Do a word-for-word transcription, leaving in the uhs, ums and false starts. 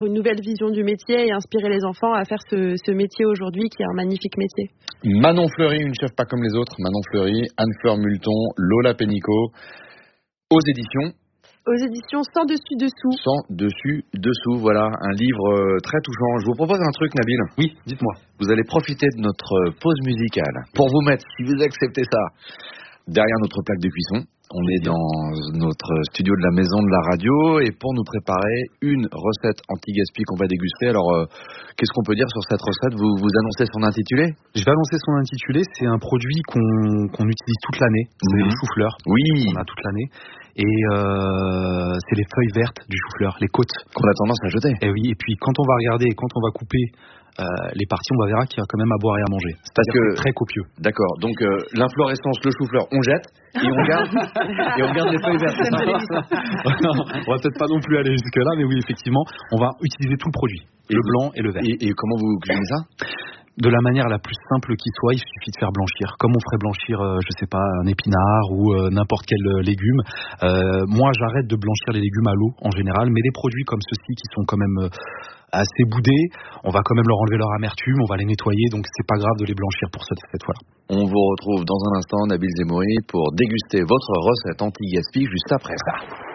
une nouvelle vision du métier et inspirer les enfants à faire ce, ce métier aujourd'hui qui est un magnifique métier. Manon Fleury, une chef pas comme les autres. Manon Fleury, Anne-Fleur Multon, Lola Pénicaud, aux éditions. Aux éditions Sans Dessus Dessous. Sans Dessus Dessous, voilà, un livre très touchant. Je vous propose un truc, Nabil. Oui, dites-moi. Vous allez profiter de notre pause musicale pour vous mettre, si vous acceptez ça, derrière notre plaque de cuisson. On est dans notre studio de la maison de la radio et pour nous préparer une recette anti-gaspi qu'on va déguster. Alors, euh, qu'est-ce qu'on peut dire sur cette recette? Vous, vous annoncez son intitulé? Je vais annoncer son intitulé. C'est un produit qu'on, qu'on utilise toute l'année. C'est mmh. le chou-fleur. Oui. On a toute l'année. Et euh, c'est les feuilles vertes du chou-fleur, les côtes. Qu'on a tendance à jeter. Et oui. Et puis quand on va regarder, quand on va couper Euh, les parties, on va verra qu'il y a quand même à boire et à manger. C'est-à-dire que c'est très copieux. D'accord. Donc euh, l'inflorescence, le chou-fleur, on jette et on garde et on garde les feuilles vertes. On va peut-être pas non plus aller jusque là, mais oui, effectivement, on va utiliser tout le produit, et le vous, blanc et le vert. Et, et comment vous cuisinez ça? De la manière la plus simple qui soit, il suffit de faire blanchir. Comme on ferait blanchir, euh, je sais pas, un épinard ou euh, n'importe quel euh, légume. Euh, moi, j'arrête de blanchir les légumes à l'eau en général, mais des produits comme ceux-ci qui sont quand même euh, assez boudés, on va quand même leur enlever leur amertume, on va les nettoyer, donc c'est pas grave de les blanchir pour cette, cette fois-là. On vous retrouve dans un instant, Nabil Zemouri, pour déguster votre recette anti-gaspi juste après ça.